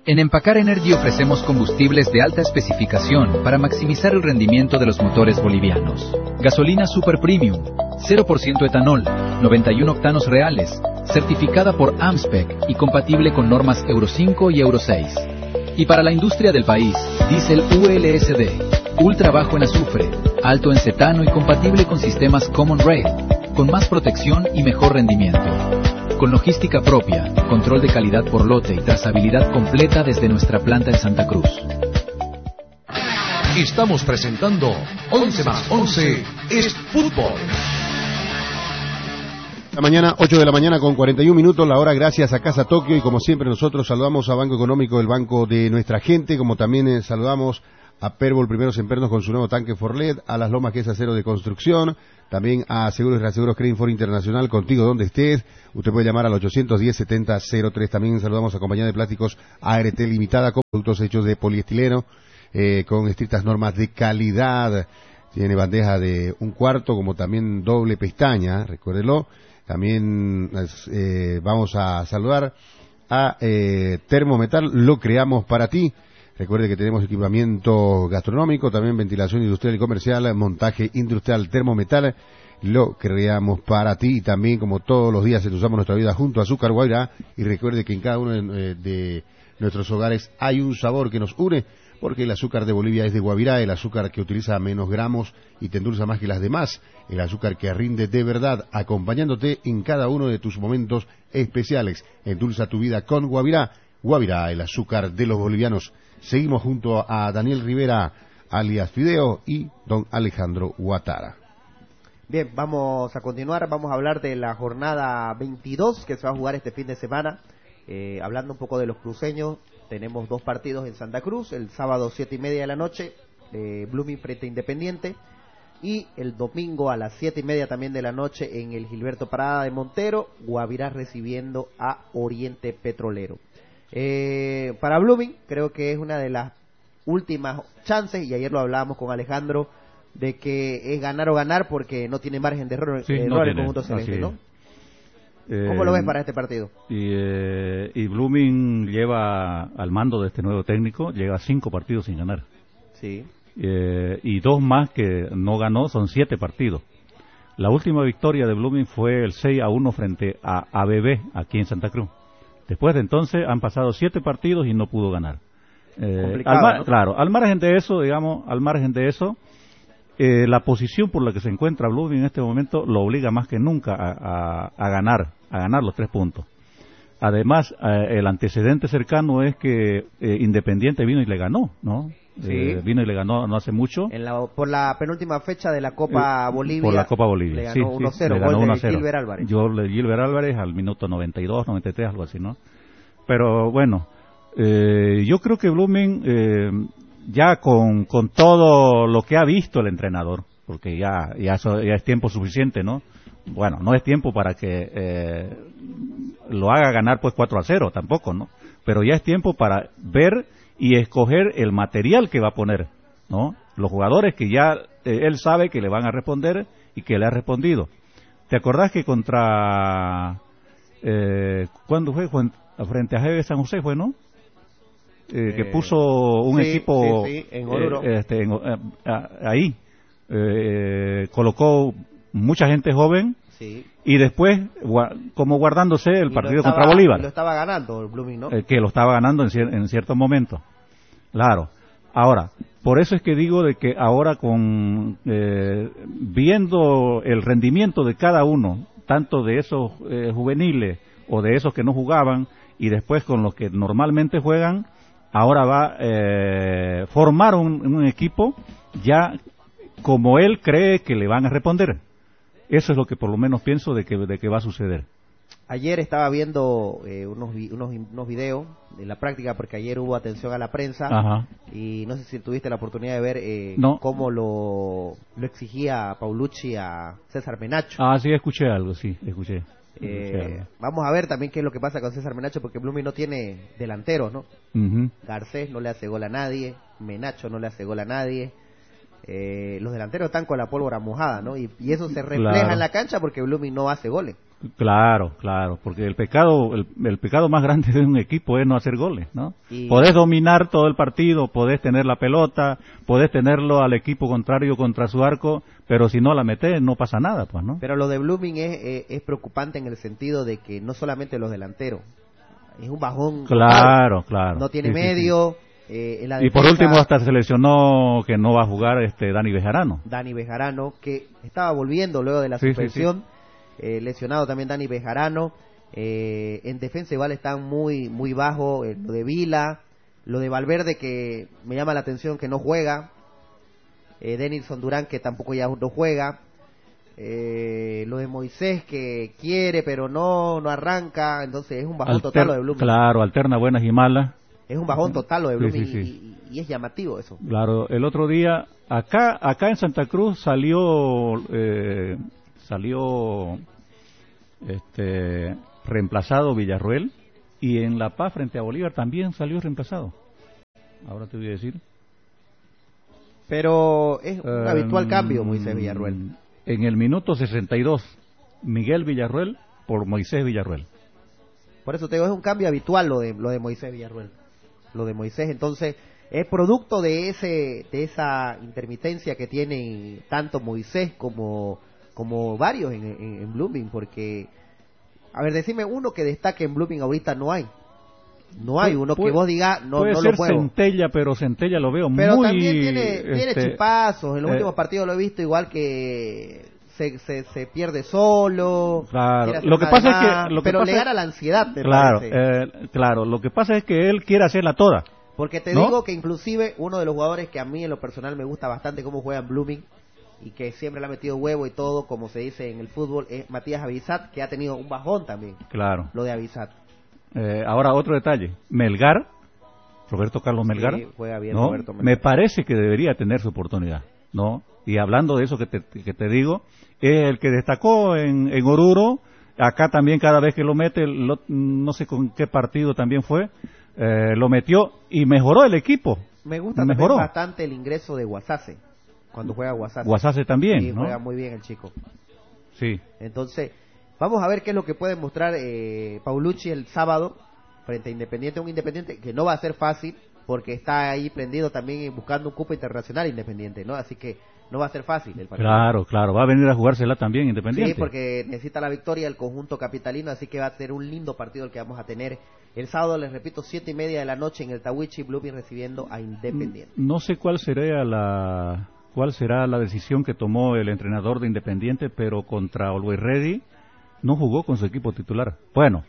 En Empacar Energy ofrecemos combustibles de alta especificación para maximizar el rendimiento de los motores bolivianos. Gasolina Super Premium, 0% etanol, 91 octanos reales, certificada por AMSPEC y compatible con normas Euro 5 y Euro 6. Y para la industria del país, diésel ULSD, ultra bajo en azufre, alto en cetano y compatible con sistemas Common Rail, con más protección y mejor rendimiento. Con logística propia, control de calidad por lote y trazabilidad completa desde nuestra planta en Santa Cruz. Estamos presentando 11 más 11 es fútbol. La mañana, 8 de la mañana con 41 minutos, la hora gracias a Casa Tokio, y como siempre nosotros saludamos a Banco Económico, el banco de nuestra gente, como también saludamos a Perbol Primeros en Pernos con su nuevo tanque Forlet, a Las Lomas que es acero de construcción, también a Seguros y Reaseguros Credit for Internacional, contigo donde estés. Usted puede llamar al 810-7003. También saludamos a Compañía de Plásticos ART Limitada, con productos hechos de poliestileno, con estrictas normas de calidad. Tiene bandeja de 1/4, como también doble pestaña, recuérdelo. También vamos a saludar a Termometal, lo creamos para ti. Recuerde que tenemos equipamiento gastronómico, también ventilación industrial y comercial, montaje industrial. Termometal, lo creamos para ti. Y también, como todos los días, usamos nuestra vida junto a Azúcar Guairá. Y recuerde que en cada uno de nuestros hogares hay un sabor que nos une, porque el azúcar de Bolivia es de Guavirá, el azúcar que utiliza menos gramos y te endulza más que las demás, el azúcar que rinde de verdad, acompañándote en cada uno de tus momentos especiales. Endulza tu vida con Guavirá. Guavirá, el azúcar de los bolivianos. Seguimos junto a Daniel Rivera, alias Fideo, y don Alejandro Guatara. Bien, vamos a continuar, vamos a hablar de la jornada 22 que se va a jugar este fin de semana. Hablando un poco de los cruceños, tenemos 2 partidos en Santa Cruz, el sábado 7:30 de la noche, Blooming frente a Independiente, y el domingo a las 7:30 también de la noche en el Gilberto Parada de Montero, Guavirá recibiendo a Oriente Petrolero. Para Blooming creo que es una de las últimas chances, y ayer lo hablábamos con Alejandro, de que es ganar o ganar, porque no tiene margen de error, el conjunto celeste, ¿no? ¿Cómo lo ves para este partido? Y Blooming lleva al mando de este nuevo técnico, lleva 5 partidos sin ganar. Sí. Y 2 más que no ganó, son 7 partidos. La última victoria de Blooming fue el 6-1 frente a ABB aquí en Santa Cruz. Después de entonces han pasado 7 partidos y no pudo ganar. ¿No? Claro, al margen de eso, la posición por la que se encuentra Blooming en este momento lo obliga más que nunca a ganar los 3 puntos. Además, el antecedente cercano es que Independiente vino y le ganó, ¿no? Sí. Vino y le ganó no hace mucho. Por la penúltima fecha de la Copa Bolivia. Por la Copa Bolivia, le ganó 1-0, gol de Gilbert Álvarez. Gol de Gilbert Álvarez al minuto 92, 93, algo así, ¿no? Pero bueno, yo creo que Blooming, ya con todo lo que ha visto el entrenador, porque ya es tiempo suficiente, ¿no? Bueno, no es tiempo para que lo haga ganar pues 4-0 tampoco, ¿no? Pero ya es tiempo para ver y escoger el material que va a poner, ¿no? Los jugadores que ya él sabe que le van a responder y que le ha respondido. ¿Te acordás que contra cuándo fue? Frente a GB San José fue, ¿no? Que puso un equipo en Oruro. Ahí colocó mucha gente joven. Sí. Y después, como guardándose el partido contra Bolívar. Lo estaba ganando el Blooming, ¿no? Que lo estaba ganando en cierto momento. Claro. Ahora, por eso es que digo de que ahora viendo el rendimiento de cada uno, tanto de esos juveniles o de esos que no jugaban, y después con los que normalmente juegan, ahora va a formar un equipo ya como él cree que le van a responder. Eso es lo que por lo menos pienso de que va a suceder. Ayer estaba viendo unos videos de la práctica, porque ayer hubo atención a la prensa. Ajá. Y no sé si tuviste la oportunidad de ver cómo lo exigía Paulucci a César Menacho. Sí, escuché algo. Vamos a ver también qué es lo que pasa con César Menacho, porque Blooming no tiene delanteros, ¿no? Uh-huh. Garcés no le hace gol a nadie, Menacho no le hace gol a nadie. Los delanteros están con la pólvora mojada, ¿no? Y eso se refleja en la cancha, porque Blooming no hace goles. Claro, porque el pecado más grande de un equipo es no hacer goles, ¿no? Podés dominar todo el partido, podés tener la pelota, podés tenerlo al equipo contrario contra su arco, pero si no la metés no pasa nada, pues, ¿no? Pero lo de Blooming es preocupante en el sentido de que no solamente los delanteros, es un bajón. Claro. No tiene medio. En la defensa, y por último hasta se lesionó, que no va a jugar Dani Bejarano, que estaba volviendo luego de la suspensión. Lesionado también Dani Bejarano. En defensa igual están muy bajo. Lo de Vila, lo de Valverde, que me llama la atención que no juega. Denilson Durán, que tampoco ya no juega. Lo de Moisés, que quiere pero no arranca. Entonces es un bajón total lo de Blooming. Claro, alterna buenas y malas. Es un bajón total lo de Blooming. Y es llamativo eso. Claro, el otro día acá en Santa Cruz salió reemplazado Villarruel, y en La Paz frente a Bolívar también salió reemplazado. Ahora te voy a decir. Pero es un habitual cambio Moisés Villarruel. En el minuto 62, Miguel Villarruel por Moisés Villarruel. Por eso te digo, es un cambio habitual lo de Moisés Villarruel. Lo de Moisés, entonces, es producto de esa intermitencia que tiene tanto Moisés como varios en Blooming, porque, a ver, decime uno que destaque en Blooming ahorita. No hay uno que vos digas, no lo puedo. Centella, pero Centella lo veo pero muy... también tiene chipazos. En los últimos partidos lo he visto igual que se pierde solo. Claro, lo que pasa es que... Pero le gana la ansiedad, claro, lo que pasa es que él quiere hacerla toda. Porque te digo que inclusive uno de los jugadores que a mí en lo personal me gusta bastante cómo juega en Blooming, y que siempre le ha metido huevo y todo, como se dice en el fútbol, es Matías Avizat, que ha tenido un bajón también. Claro. Lo de Avizat. Ahora otro detalle, Melgar, Roberto Carlos Melgar, sí, juega bien, ¿no? Roberto Melgar. Me parece que debería tener su oportunidad, ¿no? Y hablando de eso que te digo, es el que destacó en Oruro. Acá también cada vez que lo mete, no sé con qué partido también fue, lo metió y mejoró el equipo. Me gusta también bastante el ingreso de Guasase, cuando juega Guasase. Guasase también, sí, ¿no? Juega muy bien el chico. Sí. Entonces, vamos a ver qué es lo que puede mostrar Paulucci el sábado frente a Independiente, un Independiente que no va a ser fácil, porque está ahí prendido también buscando un cupo internacional Independiente, ¿no? Así que no va a ser fácil el partido. Claro, va a venir a jugársela también Independiente. Sí, porque necesita la victoria el conjunto capitalino, así que va a ser un lindo partido el que vamos a tener el sábado, les repito, 7:30 de la noche en el Tawichi, Blooming recibiendo a Independiente. No sé cuál será la decisión que tomó el entrenador de Independiente, pero contra Always Ready no jugó con su equipo titular. Bueno,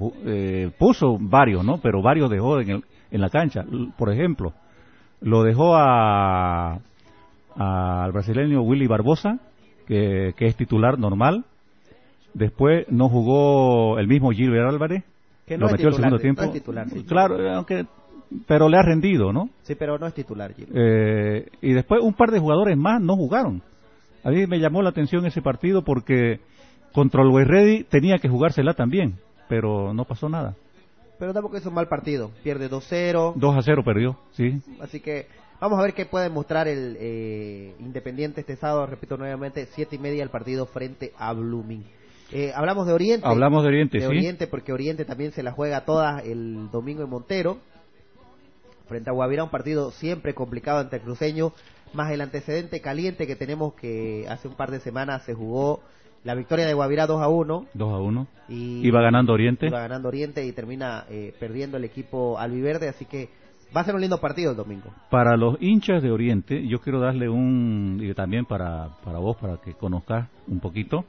puso varios, ¿no? Pero varios dejó en la cancha. Por ejemplo, lo dejó al brasileño Willy Barbosa, que es titular normal. Después no jugó el mismo Gilbert Álvarez, que no lo metió el segundo tiempo. No es titular, sí. Claro, pero le ha rendido, ¿no? Sí, pero no es titular, Gilbert. Y después un par de jugadores más no jugaron. A mí me llamó la atención ese partido porque contra el Always Ready tenía que jugársela también, pero no pasó nada. Pero tampoco es un mal partido, pierde 2-0. 2-0 perdió, sí. Así que vamos a ver qué puede mostrar el Independiente este sábado, repito nuevamente, 7:30 el partido frente a Blooming. Hablamos de Oriente. Hablamos de Oriente, sí. Oriente, porque Oriente también se la juega toda el domingo en Montero, frente a Guavirá, un partido siempre complicado ante el cruceño, más el antecedente caliente que tenemos que hace un par de semanas se jugó la victoria de Guavirá 2-1. 2-1. Y iba ganando Oriente. Iba ganando Oriente y termina perdiendo el equipo albiverde, así que va a ser un lindo partido el domingo. Para los hinchas de Oriente, yo quiero darle y también para vos, para que conozcas un poquito,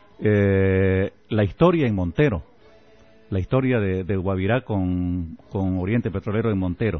la historia en Montero. La historia de Guavirá con Oriente Petrolero en Montero.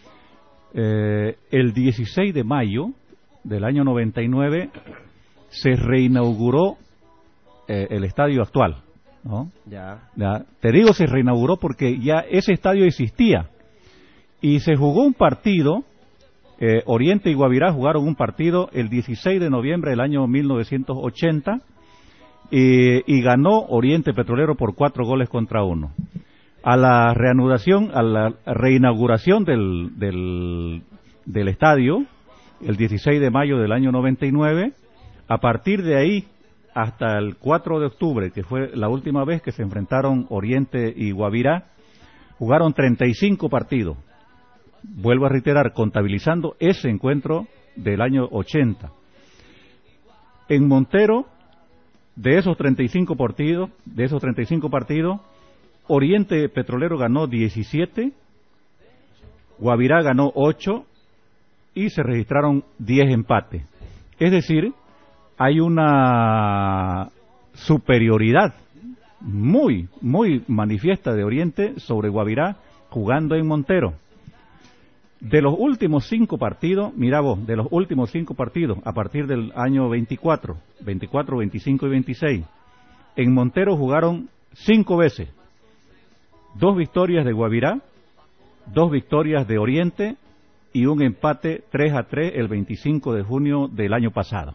El 16 de mayo del año 99 se reinauguró el estadio actual, ¿no? Ya. Te digo se reinauguró porque ya ese estadio existía y se jugó un partido. Oriente y Guavirá jugaron un partido el 16 de noviembre del año 1980 y ganó Oriente Petrolero por 4-1. A la reinauguración del estadio, el 16 de mayo del año 99, a partir de ahí hasta el 4 de octubre, que fue la última vez que se enfrentaron Oriente y Guavirá, jugaron 35 partidos. Vuelvo a reiterar, contabilizando ese encuentro del año 80. En Montero, de esos 35 partidos, Oriente Petrolero ganó 17, Guavirá ganó 8 y se registraron 10 empates. Es decir, hay una superioridad muy manifiesta de Oriente sobre Guavirá jugando en Montero. De los últimos 5 partidos, mira vos, a partir del año 24, 25 y 26, en Montero jugaron 5 veces. 2 victorias de Guavirá, 2 victorias de Oriente y un empate 3-3 el 25 de junio del año pasado.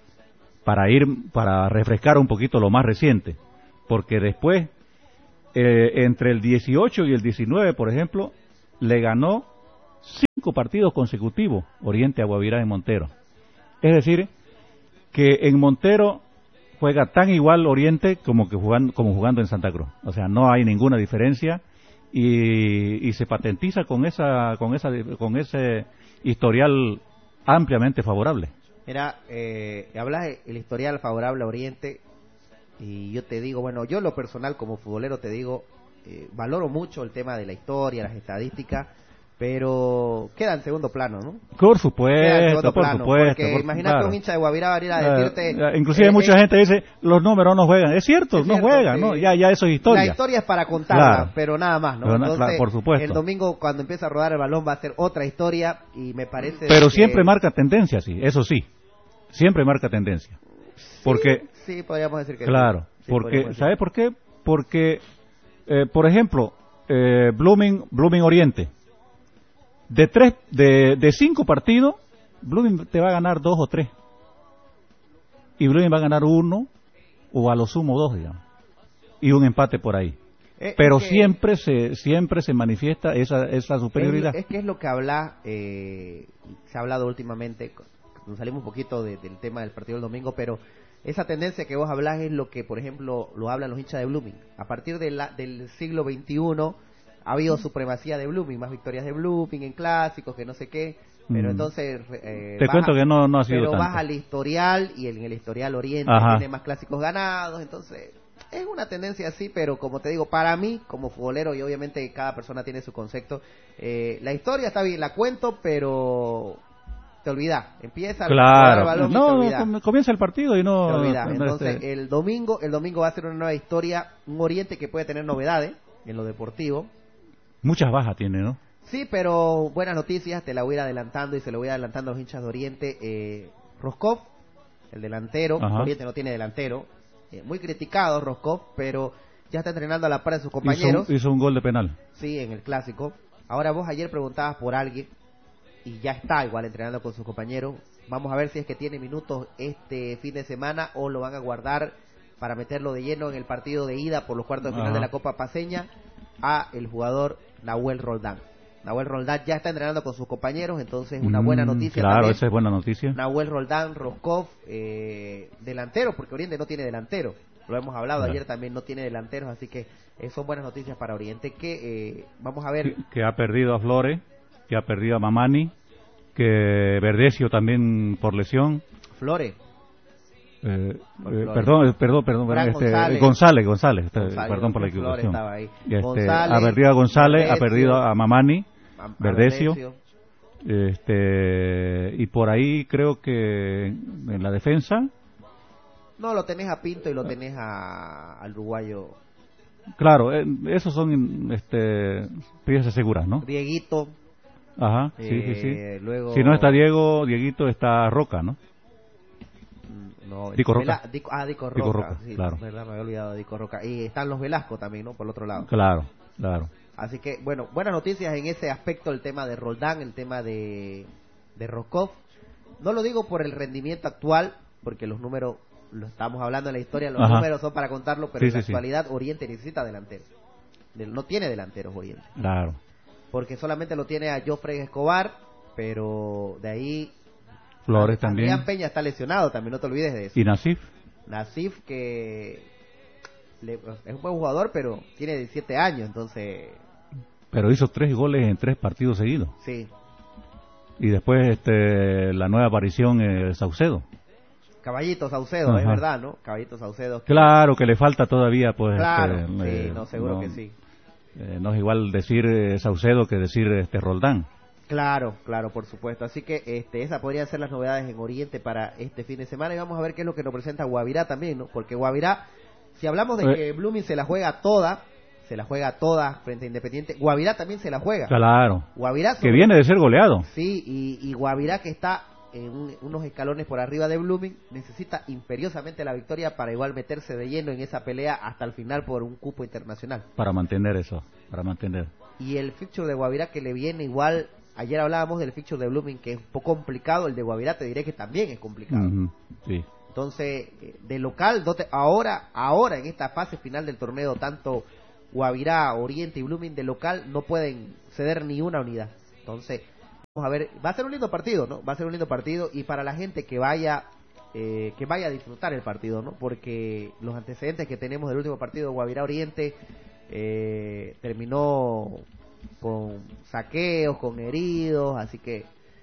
Para refrescar un poquito lo más reciente, porque después, entre el 18 y el 19, por ejemplo, le ganó 5 partidos consecutivos Oriente a Guavirá en Montero. Es decir, que en Montero juega tan igual Oriente como jugando en Santa Cruz. O sea, no hay ninguna diferencia y se patentiza con ese historial ampliamente favorable. Mira, hablas el historial favorable a Oriente y yo te digo, bueno, yo en lo personal como futbolero te digo, valoro mucho el tema de la historia, las estadísticas, pero queda en segundo plano, ¿no? Por supuesto, porque imagínate un hincha de Guavirá venir a decirte... inclusive mucha gente dice, los números no juegan. Es cierto, no juegan, sí. ¿no? Ya eso es historia. La historia es para contarla, pero nada más, ¿no? Entonces, por supuesto. El domingo, cuando empieza a rodar el balón, va a ser otra historia y me parece... Pero siempre marca tendencia, sí, eso sí. Siempre marca tendencia. Porque... Sí, podríamos decir que claro, sí, porque, ¿sabes por qué? Porque, por ejemplo, Blooming Oriente, de 5 partidos, Blooming te va a ganar 2 o 3. Y Blooming va a ganar 1 o a lo sumo 2, digamos. Y un empate por ahí. Pero siempre se manifiesta esa superioridad. Es que es lo que se ha hablado últimamente, nos salimos un poquito del tema del partido del domingo, pero esa tendencia que vos hablás es lo que, por ejemplo, lo hablan los hinchas de Blooming. A partir del siglo XXI ha habido supremacía de Blooming, más victorias de Blooming en clásicos, que no sé qué, pero entonces... te cuento que no ha sido pero tanto. Vas al historial, y en el historial Oriente tiene más clásicos ganados, entonces... Es una tendencia así, pero como te digo, para mí, como futbolero, y obviamente cada persona tiene su concepto, la historia está bien, la cuento, pero... te olvidas, empieza a jugar el balón y te olvidas. Comienza el partido y no... Te olvidas. Entonces, el domingo va a ser una nueva historia, un Oriente que puede tener novedades en lo deportivo. Muchas bajas tiene, ¿no? Sí, pero buenas noticias, te la voy a ir adelantando y se lo voy adelantando a los hinchas de Oriente. Roscoff, el delantero, Oriente no tiene delantero, muy criticado Roscoff, pero ya está entrenando a la par de sus compañeros. Hizo un gol de penal. Sí, en el clásico. Ahora vos ayer preguntabas por alguien y ya está igual entrenando con sus compañeros. Vamos a ver si es que tiene minutos este fin de semana o lo van a guardar para meterlo de lleno en el partido de ida por los cuartos de final de la Copa Paceña a el jugador Nahuel Roldán. Nahuel Roldán ya está entrenando con sus compañeros, entonces una buena noticia. Claro, también. esa es buena noticia. Nahuel Roldán, Roscoff, delantero, porque Oriente no tiene delantero. Lo hemos hablado ayer, también no tiene delanteros, así que son buenas noticias para Oriente, que vamos a ver... Que ha perdido a Flores, que ha perdido a Mamani, que Verdecio también por lesión. Flores. Perdón, González, perdón por la equivocación. Ha perdido a González, ha perdido a Mamani, Verdecio. Y por ahí creo que en la defensa... No, lo tenés a Pinto y lo tenés al uruguayo. Claro, esos son piezas seguras, ¿no? Dieguito. Ajá, sí. Luego... Si no está Dieguito está Roca, ¿no? No, Dico Roca. Dico Roca, sí, claro. Verdad, me había olvidado de Dico Roca. Y están los Velasco también, ¿no? Por el otro lado. Claro. Así que, bueno, buenas noticias en ese aspecto, el tema de Roldán, el tema de Roscoff. No lo digo por el rendimiento actual, porque los números, lo estamos hablando en la historia, los números son para contarlo, pero en la actualidad Oriente necesita delanteros. No tiene delanteros Oriente. Claro. Porque solamente lo tiene a Joffrey Escobar, pero de ahí... Flores también. Adrián Peña está lesionado también, no te olvides de eso. ¿Y Nasif? Nasif, que es un buen jugador, pero tiene 17 años, entonces... Pero hizo 3 goles en 3 partidos seguidos. Sí. Y después la nueva aparición Saucedo. Caballito Saucedo, es verdad, ¿no? Caballito Saucedo. Claro, que le falta todavía, pues... Claro, sí, seguro que sí. No es igual decir Saucedo que decir Roldán. Claro, por supuesto. Así que esas podrían ser las novedades en Oriente para este fin de semana. Y vamos a ver qué es lo que nos presenta Guavirá también, ¿no? Porque Guavirá, si hablamos de que Blooming se la juega toda frente a Independiente, Guavirá también se la juega. Claro. Guavirá que viene de ser goleado. Sí, y Guavirá, que está en unos escalones por arriba de Blooming, necesita imperiosamente la victoria para igual meterse de lleno en esa pelea hasta el final por un cupo internacional. Para mantener. Y el fixture de Guavirá que le viene igual. Ayer hablábamos del fixture de Blooming, que es un poco complicado. El de Guavirá te diré que también es complicado. Sí. Entonces, de local, ahora en esta fase final del torneo, tanto Guavirá, Oriente y Blooming de local no pueden ceder ni una unidad. Entonces, vamos a ver, va a ser un lindo partido, ¿no? Va a ser un lindo partido, y para la gente que vaya a disfrutar el partido, ¿no? Porque los antecedentes que tenemos del último partido, Guavirá Oriente, terminó con saqueos, con heridos, así que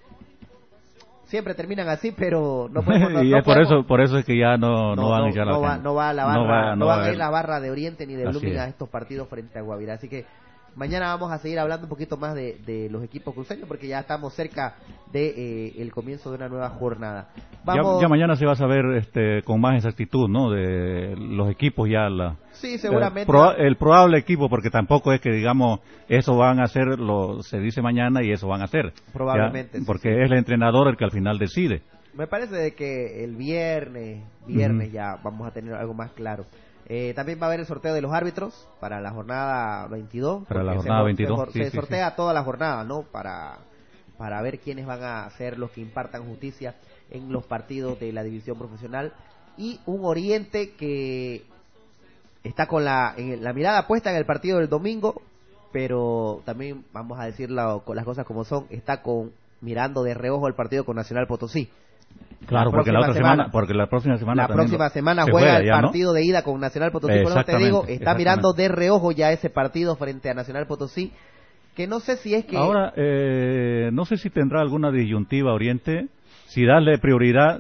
siempre terminan así, pero no podemos... y es por eso es que ya no van a echar la pena. No va a ir la barra de Oriente ni de Blooming a estos partidos frente a Guavirá, así que mañana vamos a seguir hablando un poquito más de los equipos cruceños, porque ya estamos cerca de el comienzo de una nueva jornada. Ya mañana se va a saber con más exactitud, ¿no? De los equipos ya. Sí, seguramente. El probable equipo, porque tampoco es que digamos eso van a hacer, se dice mañana y eso van a hacer. Probablemente. ¿Ya? Porque es el entrenador el que al final decide. Me parece de que el viernes ya vamos a tener algo más claro. También va a haber el sorteo de los árbitros para la jornada 22. Para la jornada 22. Se sortea toda la jornada, ¿no? Para ver quiénes van a ser los que impartan justicia en los partidos de la división profesional. Y un Oriente que está con la mirada puesta en el partido del domingo, pero también, vamos a decir con las cosas como son, está mirando de reojo el partido con Nacional Potosí. Claro, porque la próxima semana juega el partido de ida con Nacional Potosí. Por eso te digo, está mirando de reojo ya ese partido frente a Nacional Potosí, que no sé si es que... Ahora, no sé si tendrá alguna disyuntiva Oriente, si darle prioridad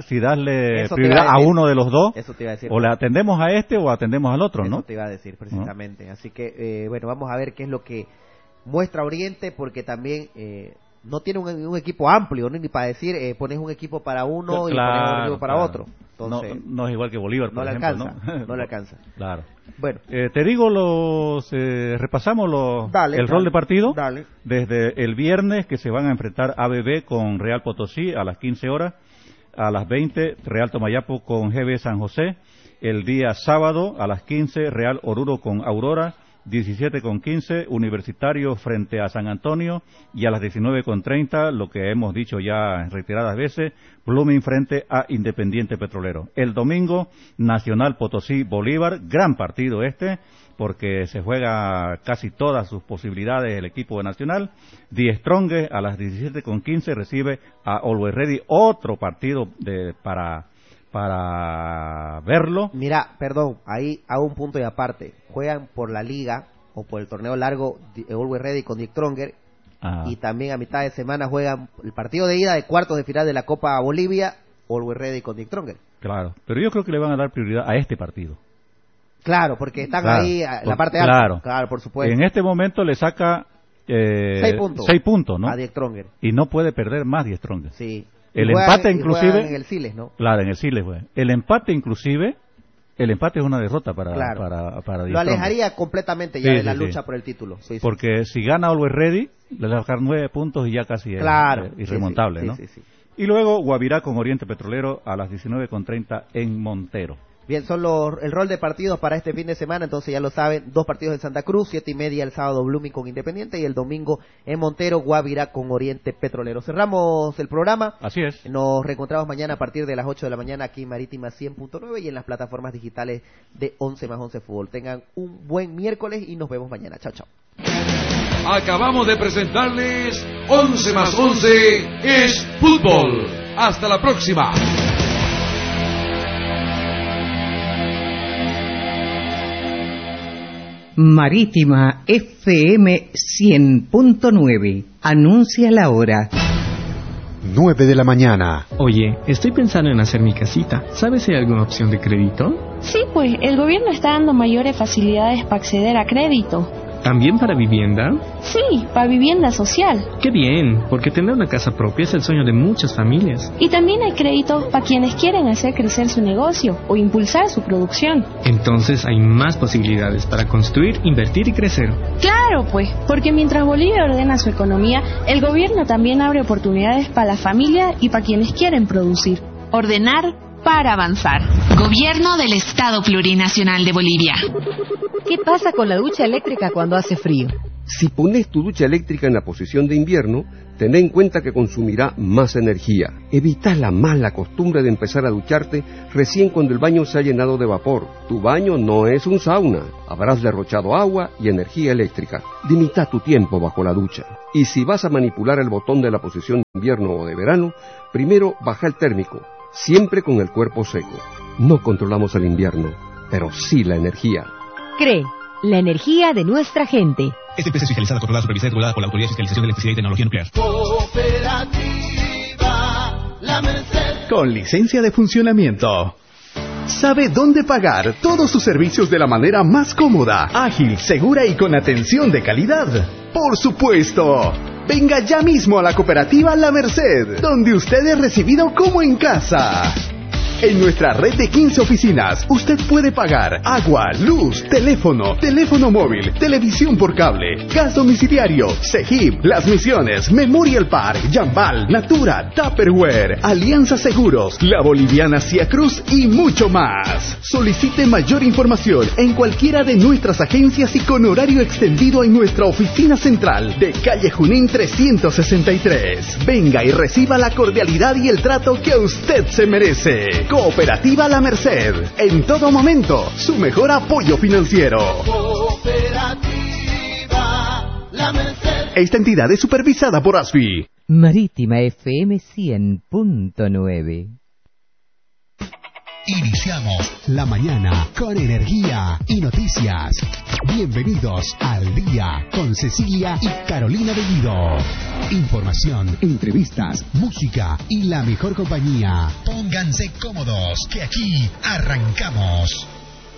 a uno de los dos, eso te iba a decir, o le atendemos a este o atendemos al otro, ¿no? Eso te iba a decir precisamente. Así que, bueno, vamos a ver qué es lo que muestra Oriente, porque también... no tiene un equipo amplio, ¿no? Ni para decir, pones un equipo para uno y pones un equipo para otro. Entonces, no es igual que Bolívar, por ejemplo, no le alcanza. Claro. Bueno. Te digo repasamos el rol de partido. Dale. Desde el viernes, que se van a enfrentar ABB con Real Potosí a las 15 horas, a las 20 Real Tomayapo con GB San José, el día sábado a las 15 Real Oruro con Aurora, 17:15 Universitario frente a San Antonio, y a las 19:30, lo que hemos dicho ya reiteradas veces, Blooming frente a Independiente Petrolero. El domingo, Nacional Potosí Bolívar, gran partido porque se juega casi todas sus posibilidades el equipo de Nacional. Die Strongest a las 17:15 recibe a Always Ready, otro partido para verlo. Mira, perdón, ahí hago un punto y aparte. Juegan por la liga o por el torneo largo Always Ready con Die Strongest, y también a mitad de semana juegan el partido de ida de cuartos de final de la Copa Bolivia, Always Ready con Die Strongest. Claro, pero yo creo que le van a dar prioridad a este partido. Claro, porque están ahí en la parte alta. Claro, por supuesto. En este momento le saca 6 puntos, ¿no? A Die Strongest. Y no puede perder más Die Strongest. Sí. El empate inclusive en el Siles, ¿no? Claro, en el Siles, güey. El empate es una derrota para lo alejaría completamente ya de la lucha por el título. Sí, porque si gana Always Ready, le va a sacar 9 puntos y ya casi es irremontable, ¿no? Sí. Y luego Guavirá con Oriente Petrolero a las 19:30 en Montero. Bien, son el rol de partidos para este fin de semana, entonces ya lo saben, 2 partidos en Santa Cruz, 7:30 el sábado Blooming con Independiente, y el domingo en Montero, Guavirá con Oriente Petrolero. Cerramos el programa. Así es. Nos reencontramos mañana a partir de las 8 de la mañana aquí en Marítima 100.9 y en las plataformas digitales de 11 más 11 Fútbol. Tengan un buen miércoles y nos vemos mañana. Chao, chao. Acabamos de presentarles 11 más 11 es fútbol. Hasta la próxima. Marítima FM 100.9. Anuncia la hora. 9 de la mañana. Oye, estoy pensando en hacer mi casita. ¿Sabes si hay alguna opción de crédito? Sí, pues el gobierno está dando mayores facilidades para acceder a crédito. ¿También para vivienda? Sí, para vivienda social. ¡Qué bien! Porque tener una casa propia es el sueño de muchas familias. Y también hay créditos para quienes quieren hacer crecer su negocio o impulsar su producción. Entonces hay más posibilidades para construir, invertir y crecer. Claro, pues, porque mientras Bolivia ordena su economía, el gobierno también abre oportunidades para la familia y para quienes quieren producir. Ordenar para avanzar. Gobierno del Estado Plurinacional de Bolivia. ¿Qué pasa con la ducha eléctrica cuando hace frío? Si pones tu ducha eléctrica en la posición de invierno, ten en cuenta que consumirá más energía. Evita la mala costumbre de empezar a ducharte recién cuando el baño se ha llenado de vapor. Tu baño no es un sauna. Habrás derrochado agua y energía eléctrica. Limita tu tiempo bajo la ducha. Y si vas a manipular el botón de la posición de invierno o de verano, primero baja el térmico, siempre con el cuerpo seco. No controlamos el invierno, pero sí la energía. CRE, la energía de nuestra gente. Esta empresa es fiscalizada, controlada, supervisada y regulada por la Autoridad de Fiscalización de Electricidad y Tecnología Nuclear. Cooperativa La Merced. Con licencia de funcionamiento. Sabe dónde pagar todos sus servicios de la manera más cómoda, ágil, segura y con atención de calidad. Por supuesto. Venga ya mismo a la Cooperativa La Merced, donde usted es recibido como en casa. En nuestra red de 15 oficinas, usted puede pagar agua, luz, teléfono móvil, televisión por cable, gas domiciliario, CEGIP, Las Misiones, Memorial Park, Yambal, Natura, Tupperware, Alianza Seguros, La Boliviana Cia Cruz y mucho más. Solicite mayor información en cualquiera de nuestras agencias y con horario extendido en nuestra oficina central de calle Junín 363. Venga y reciba la cordialidad y el trato que usted se merece. Cooperativa La Merced, en todo momento, su mejor apoyo financiero. Cooperativa La Merced. Esta entidad es supervisada por ASFI. Marítima FM 100.9. Iniciamos la mañana con energía y noticias. Bienvenidos al día con Cecilia y Carolina Bellido. Información, entrevistas, música y la mejor compañía. Pónganse cómodos, que aquí arrancamos.